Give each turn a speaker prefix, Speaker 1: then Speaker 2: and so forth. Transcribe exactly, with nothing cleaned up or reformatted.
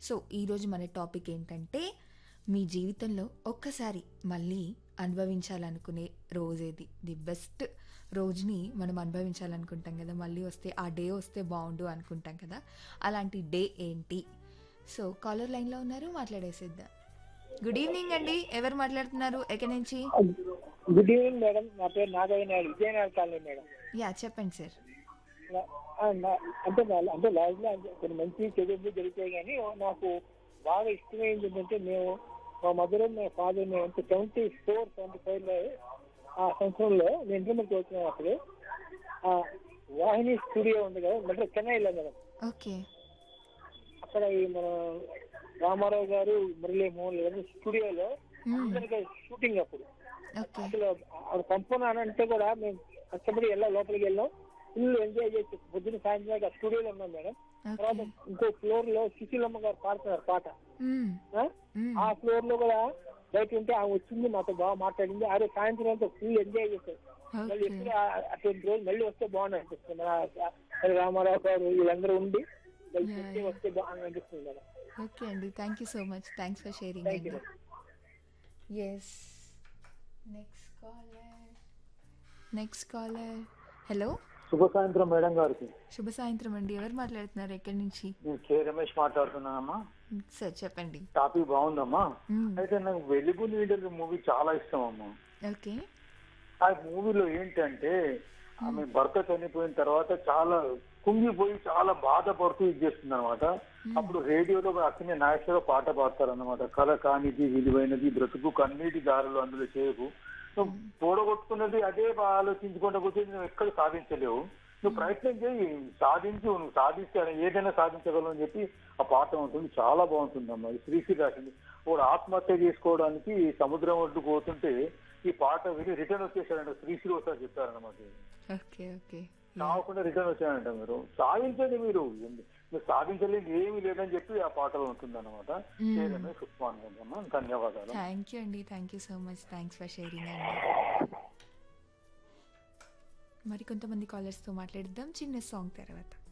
Speaker 1: So ఈరోజు మన topic ఏంటంటే మీ జీవితంలో ఒక్కసారి మళ్ళీ అనుభవించాలనుకునే రోజేది, ది బెస్ట్ రోజుని మనం అనుభవించాలనుకుంటాం కదా, మళ్ళీ వస్తే ఆ డే వస్తే బాగుండు అనుకుంటాం కదా, అలాంటి డే ఏంటి? సో కాలర్ లైన్లో ఉన్నారు, మాట్లాడేసిద్దాం. గుడ్ ఈవినింగ్ అండి, ఎవరు మాట్లాడుతున్నారు, ఎక్కడి నుంచి?
Speaker 2: గుడ్ ఈవినింగ్ మేడం, నా పేరు Nagaiah Naidu, Vizianagaram colony madam.
Speaker 1: Yeah చెప్పండి సార్.
Speaker 2: నా- ఆ, నా- అంటే నా- అంటే లైఫ్ లో కొన్ని మంచి చెడులు జరుగుతాయి, కానీ నాకు బాగా ఇష్టమైంది ఏంటంటే, మేము మా మదర్ మా ఫాదర్ అంటే ట్వంటీ ఫోర్ ట్వంటీ ఫైవ్ లో ఆ సంవత్సరంలో నేను ఇంటర్మీడియట్ వచ్చిన అప్పుడు ఆ వాహిని స్టూడియో ఉంది కదా, అంటే చెన్నైలో మేడం.
Speaker 1: ఓకే.
Speaker 2: అక్కడ ఈ మన రామారావు గారు, మురళీ మోహన్ గారు స్టూడియోలో అందరికీ షూటింగ్ అప్పుడు.
Speaker 1: ఓకే.
Speaker 2: అసలు ఆవిడ పంపన అంటే కూడా మేము కష్టపడి వెళ్ళాం, లోపలికి వెళ్ళాం, ఫుల్ ఎంజాయ్ చేసి పొద్దున్న సాయంత్రం ఆ స్టూడియోలో ఉన్నాం మేడం. తర్వాత ఇంకో ఫ్లోర్ లో సుశీలమ్మ గారు పాడుతున్నారు పాట. ఆ? ఆ ఫ్లోర్ లో కూడా బయట ఉంటే ఆమె వచ్చింది, మాతో బాగా మాట్లాడింది. అదే సాయంత్రం అంతా ఫుల్ ఎంజాయ్ చేశారు. మళ్ళీ ఎప్పుడు అటువంటి రోజు మళ్ళీ వస్తే బాగుంది అనిపిస్తుంది. మన రామారావు గారు వీళ్ళందరూ ఉండి మళ్ళీ వస్తే బాగుంది అనిపిస్తుంది మేడం.
Speaker 1: ఓకే అండి, thank you so much, thanks for sharing
Speaker 2: thank
Speaker 1: అండి.
Speaker 2: You.
Speaker 1: Yes, next caller next caller hello,
Speaker 3: శుభ సాయంత్రం మేడం గారికి.
Speaker 1: శుభ సాయంత్రం అండి, ఎవరు మాట్లాడుతున్నారు, ఎక్కడి నుంచి?
Speaker 3: నేను కే రమేష్ మాట్లాడుతున్నానమ్మా.
Speaker 1: సార్ చెప్పండి.
Speaker 3: టాపిక్ బాగుందమ్మా.
Speaker 1: మ్మ్.
Speaker 3: అయితే నాకు వెలుగు నీడలు మూవీ చాలా ఇష్టం అమ్మా.
Speaker 1: ఓకే.
Speaker 3: ఆ మూవీలో ఏంటంటే ఆమె భర్త చనిపోయిన తర్వాత చాలా కుంగిపోయి చాలా బాధపడుతూ ఇది చేస్తుంది అనమాట. అప్పుడు రేడియోలో అక్కనే నాయకుగా పాట పాడతారు అనమాట. కళ కానిది విలువైనది బ్రతుకు కన్నీటి దారులు అందులో చేయకు, నువ్వు పోడగొట్టుకున్నది అదే ఆలోచించుకుంటూ కూర్చొని నువ్వు ఎక్కడ సాధించలేవు, నువ్వు ప్రయత్నం చేయి, సాధించు, నువ్వు సాధిస్తే ఏదైనా సాధించగలవు అని చెప్పి ఆ పాట ఉంటుంది. చాలా బాగుంటుందమ్మా. ఇది శ్రీశ్రీ రాసింది. వాడు ఆత్మహత్య చేసుకోవడానికి సముద్రం ఒడ్డు పోతుంటే ఈ పాట విని రిటర్న్ వచ్చేసాడంట. శ్రీశ్రీ ఒకసారి చెప్పారనమాట.
Speaker 1: ఓకే. ఓకే.
Speaker 3: కాకుండా రిటర్న్ వచ్చానంట. మీరు సాధించండి, మీరు మీరు సాధించలేదు ఏమీ లేదని చెప్పి ఆ పాటలో ఉంటుంది అనమాట. ధన్యవాదాలు.
Speaker 1: థ్యాంక్ యూ అండి, thank you so much, thanks for sharing అండి. మరి కొంతమంది కాలర్స్తో మాట్లాడిద్దాం చిన్న సాంగ్ తర్వాత.